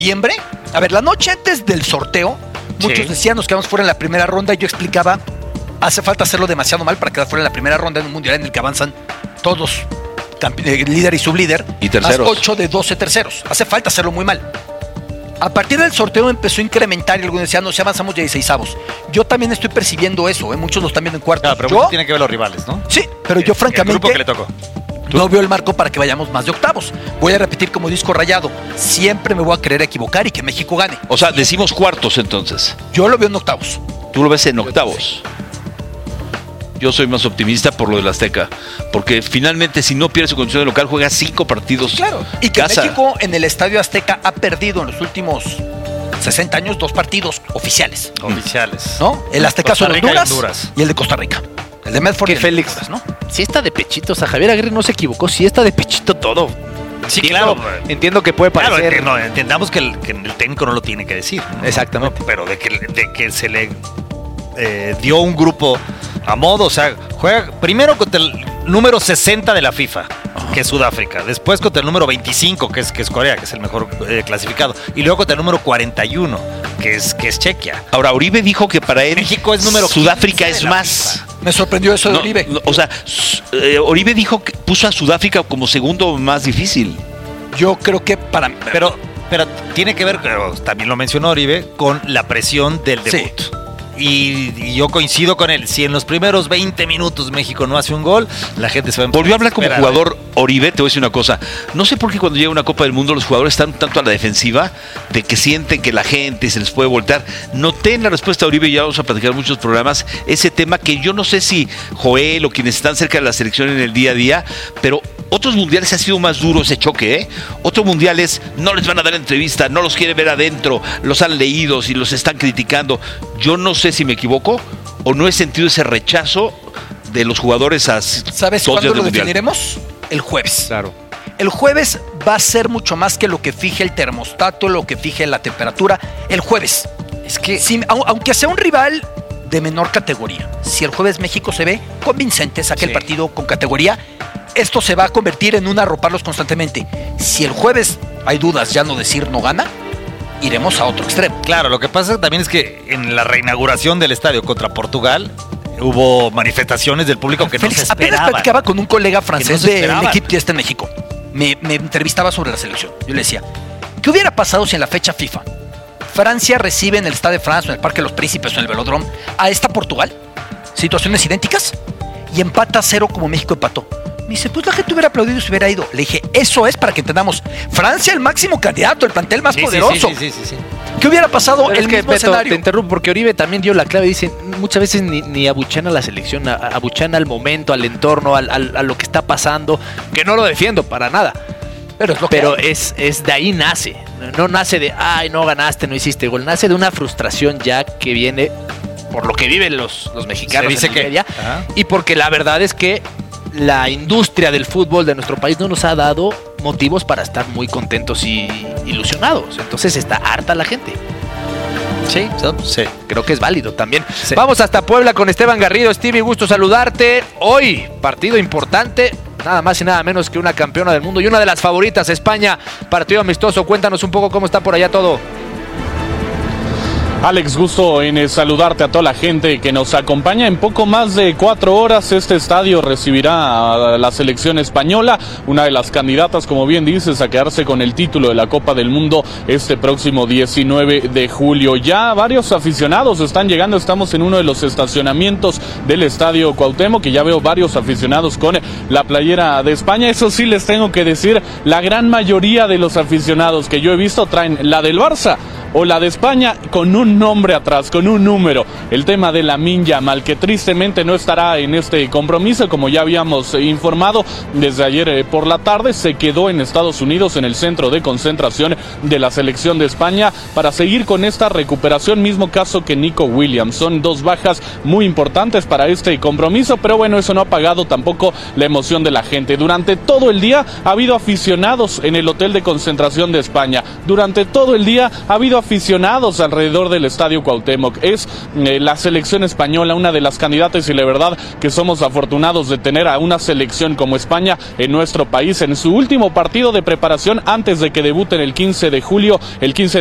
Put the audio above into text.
noviembre. A ver, la noche antes del sorteo, muchos decían nos quedamos fuera en la primera ronda y yo explicaba, hace falta hacerlo demasiado mal para quedar fuera en la primera ronda en un mundial en el que avanzan todos, líder y sublíder, y terceros. Más 8 de 12 terceros. Hace falta hacerlo muy mal. A partir del sorteo empezó a incrementar y algunos decían, no, si avanzamos ya 16avos. Yo también estoy percibiendo eso, muchos lo están viendo en cuartos. Claro, pero tiene que ver los rivales, ¿no? Sí, pero yo francamente el grupo que le tocó. No veo el marco para que vayamos más de octavos. Voy a repetir como disco rayado, siempre me voy a querer equivocar y que México gane. O sea, decimos cuartos entonces. Yo lo veo en octavos. Tú lo ves en octavos. Yo soy más optimista por lo del Azteca, porque finalmente si no pierde su condición de local juega 5 partidos. Claro, y que casa. México en el Estadio Azteca ha perdido en los últimos 60 años 2 partidos oficiales. Oficiales. ¿No? El aztecazo de Honduras y el de Costa Rica. El de Medford y el de Félix, Honduras, ¿no? Si está de pechito, o sea, Javier Aguirre no se equivocó, si está de pechito todo. Sí, claro. Entiendo que puede parecer. Claro, entendamos que el técnico no lo tiene que decir, ¿no? Exactamente. Pero de que se le dio un grupo a modo, o sea, juega primero contra el número 60 de la FIFA, que es Sudáfrica, después contra el número 25, que es Corea, que es el mejor clasificado, y luego contra el número 41, que es Chequia. Ahora, Oribe dijo que para él México es número Sudáfrica es más. FIFA. Me sorprendió eso de Oribe. O sea, Oribe dijo que puso a Sudáfrica como segundo más difícil. Yo creo que Pero tiene que ver, también lo mencionó Oribe, con la presión del debut. Sí. Y yo coincido con él. Si en los primeros 20 minutos México no hace un gol, la gente se va a Volvió a hablar como jugador Oribe. Te voy a decir una cosa. No sé por qué cuando llega una Copa del Mundo los jugadores están tanto a la defensiva de que sienten que la gente se les puede voltear. Noté en la respuesta de Oribe, y ya vamos a platicar en muchos programas, ese tema que yo no sé si Joel o quienes están cerca de la selección en el día a día, pero otros mundiales ha sido más duro ese choque, ¿eh? Otros mundiales no les van a dar entrevista, no los quieren ver adentro, los han leído y los están criticando. Yo no sé si me equivoco o no he sentido ese rechazo de los jugadores a ¿Sabes cuándo lo definiremos? El jueves. Claro. El jueves va a ser mucho más que lo que fije el termostato, lo que fije la temperatura. El jueves. Es que, aunque sea un rival de menor categoría, si el jueves México se ve convincente, saque el partido con categoría, esto se va a convertir en un arroparlos constantemente. Si el jueves hay dudas, ya no decir no gana, iremos a otro extremo. Claro, lo que pasa también es que en la reinauguración del estadio contra Portugal hubo manifestaciones del público que Félix, no se esperaban. apenas platicaba con un colega francés del esperaban. equipo que está en México. Me entrevistaba sobre la selección. Yo le decía, ¿qué hubiera pasado si en la fecha FIFA Francia recibe en el Stade de France, en el Parque de los Príncipes o en el Velódromo a esta Portugal? Situaciones idénticas. Y empata 0 como México empató. Me dice, pues la gente hubiera aplaudido y se hubiera ido. Le dije, eso es para que entendamos. Francia, el máximo candidato, el plantel más poderoso. Sí. ¿Qué hubiera pasado Pero el mismo escenario? Te interrumpo porque Oribe también dio la clave. Dice, muchas veces ni abuchean a la selección, abuchean al momento, al entorno, a lo que está pasando. Que no lo defiendo para nada. Pero es lo que es de ahí nace. No nace de, ay, no ganaste, no hiciste gol. Nace de una frustración ya que viene por lo que viven los mexicanos. Se dice en Nigeria, y porque la verdad es que la industria del fútbol de nuestro país no nos ha dado motivos para estar muy contentos y ilusionados. Entonces está harta la gente. Sí. Creo que es válido también. Sí. Vamos hasta Puebla con Esteban Garrido. Stevie, gusto saludarte. Hoy, partido importante. Nada más y nada menos que una campeona del mundo y una de las favoritas, España. Partido amistoso. Cuéntanos un poco cómo está por allá todo. Alex, gusto en saludarte a toda la gente que nos acompaña. En poco más de 4 horas este estadio recibirá a la selección española, una de las candidatas, como bien dices, a quedarse con el título de la Copa del Mundo este próximo 19 de julio. Ya varios aficionados están llegando, estamos en uno de los estacionamientos del Estadio Cuauhtémoc, que ya veo varios aficionados con la playera de España. Eso sí les tengo que decir, la gran mayoría de los aficionados que yo he visto traen la del Barça o la de España con un nombre atrás, con un número. El tema de Lamine Yamal, que tristemente no estará en este compromiso, como ya habíamos informado desde ayer por la tarde, se quedó en Estados Unidos en el centro de concentración de la selección de España para seguir con esta recuperación, mismo caso que Nico Williams. Son 2 bajas muy importantes para este compromiso, pero bueno, eso no ha apagado tampoco la emoción de la gente. Durante todo el día ha habido aficionados en el hotel de concentración de España. Durante todo el día ha habido aficionados alrededor del Estadio Cuauhtémoc. Es la selección española una de las candidatas y la verdad que somos afortunados de tener a una selección como España en nuestro país en su último partido de preparación antes de que debuten el 15 de julio, el 15